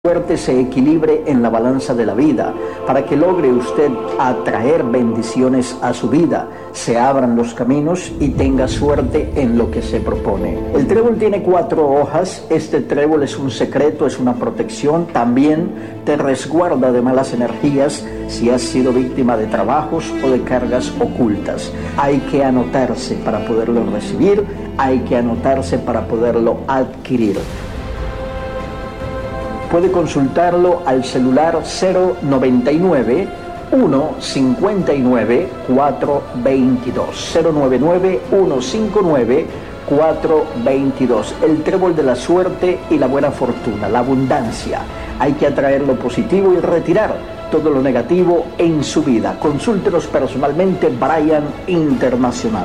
Suerte se equilibre en la balanza de la vida, para que logre usted atraer bendiciones a su vida, se abran los caminos y tenga suerte en lo que se propone. El trébol tiene 4 hojas, este trébol es un secreto, es una protección, también te resguarda de malas energías si has sido víctima de trabajos o de cargas ocultas. Hay que anotarse para poderlo recibir, hay que anotarse para poderlo adquirir. Puede consultarlo al celular 099 159 422. 099 159 422. El trébol de la suerte y la buena fortuna, la abundancia. Hay que atraer lo positivo y retirar todo lo negativo en su vida. Consúltenos personalmente, Brian Internacional.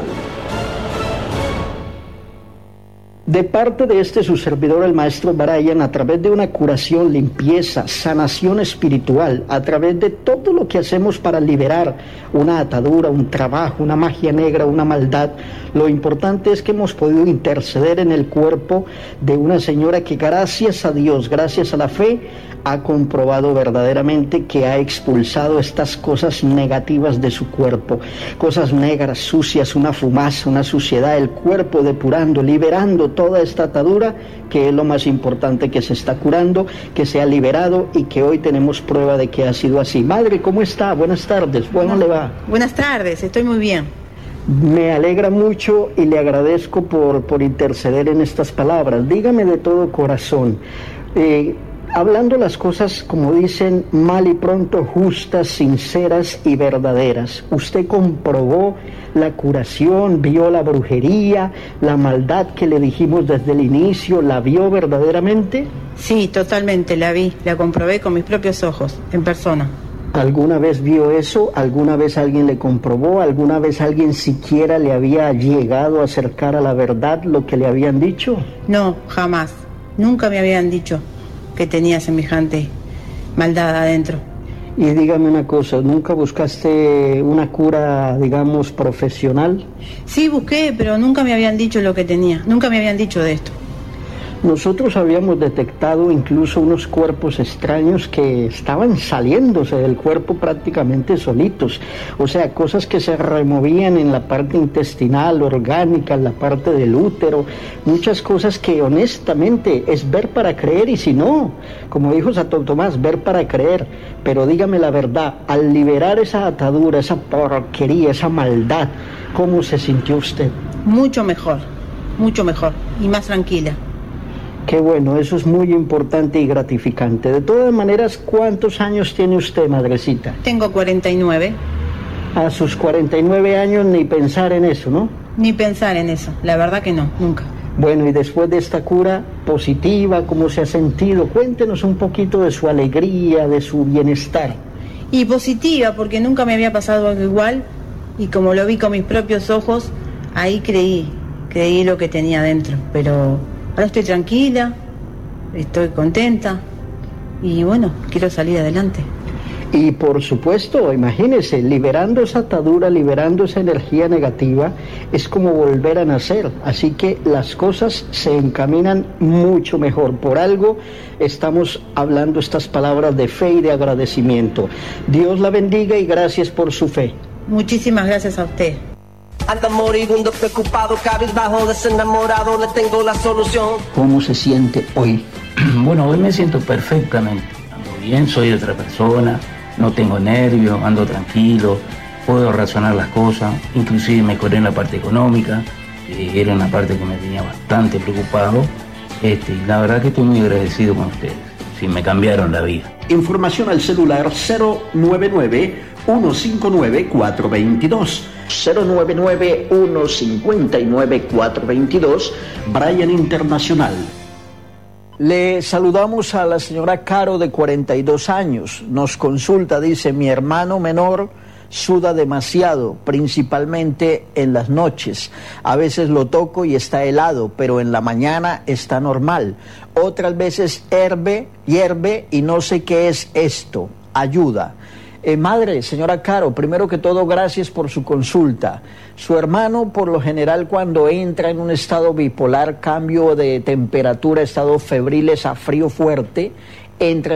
De parte de su servidor, el maestro Brian, a través de una curación, limpieza, sanación espiritual, a través de todo lo que hacemos para liberar una atadura, un trabajo, una magia negra, una maldad, lo importante es que hemos podido interceder en el cuerpo de una señora que, gracias a Dios, gracias a la fe, ha comprobado verdaderamente que ha expulsado estas cosas negativas de su cuerpo, cosas negras, sucias, una fumaza, una suciedad, el cuerpo depurando, liberando toda esta atadura, que es lo más importante, que se está curando, que se ha liberado y que hoy tenemos prueba de que ha sido así. Madre, ¿cómo está? Buenas tardes, ¿cómo le va? Buenas tardes, estoy muy bien. Me alegra mucho y le agradezco por interceder en estas palabras. Dígame de todo corazón, hablando las cosas, como dicen, mal y pronto, justas, sinceras y verdaderas. ¿Usted comprobó la curación, vio la brujería, la maldad que le dijimos desde el inicio, la vio verdaderamente? Sí, totalmente, la vi, la comprobé con mis propios ojos, en persona. ¿Alguna vez vio eso? ¿Alguna vez alguien le comprobó? ¿Alguna vez alguien siquiera le había llegado a acercar a la verdad lo que le habían dicho? No, jamás. Nunca me habían dicho que tenía semejante maldad adentro. Y dígame una cosa, ¿nunca buscaste una cura, digamos, profesional? Sí, busqué, pero nunca me habían dicho lo que tenía. Nunca me habían dicho de esto. Nosotros habíamos detectado incluso unos cuerpos extraños que estaban saliéndose del cuerpo prácticamente solitos, o sea, cosas que se removían en la parte intestinal, orgánica, en la parte del útero, muchas cosas que honestamente es ver para creer, y si no, como dijo Santo Tomás, ver para creer. Pero dígame la verdad, al liberar esa atadura, esa porquería, esa maldad, ¿cómo se sintió usted? Mucho mejor y más tranquila. Qué bueno, eso es muy importante y gratificante. De todas maneras, ¿cuántos años tiene usted, madrecita? Tengo 49. A sus 49 años ni pensar en eso, ¿no? Ni pensar en eso, la verdad que no, nunca. Bueno, y después de esta cura positiva, ¿cómo se ha sentido? Cuéntenos un poquito de su alegría, de su bienestar. Y positiva, porque nunca me había pasado algo igual, y como lo vi con mis propios ojos, ahí creí lo que tenía dentro, pero ahora estoy tranquila, estoy contenta y bueno, quiero salir adelante. Y por supuesto, imagínese, liberando esa atadura, liberando esa energía negativa, es como volver a nacer. Así que las cosas se encaminan mucho mejor. Por algo estamos hablando estas palabras de fe y de agradecimiento. Dios la bendiga y gracias por su fe. Muchísimas gracias a usted. Anda moribundo, preocupado, cabizbajo, desenamorado, le tengo la solución. ¿Cómo se siente hoy? Bueno, hoy me siento perfectamente. Ando bien, soy otra persona, no tengo nervios, ando tranquilo, puedo razonar las cosas, inclusive mejoré en la parte económica, que era una parte que me tenía bastante preocupado. Y la verdad que estoy muy agradecido con ustedes. Sí, me cambiaron la vida. Información al celular 099-159-422. 099-159-422, Brian Internacional. Le saludamos a la señora Caro, de 42 años. Nos consulta, dice: mi hermano menor suda demasiado, principalmente en las noches. A veces lo toco y está helado, pero en la mañana está normal. Otras veces hierve y no sé qué es esto. Ayuda. Madre, señora Caro, primero que todo, gracias por su consulta. Su hermano, por lo general, cuando entra en un estado bipolar, cambio de temperatura, estado febriles a frío fuerte, entre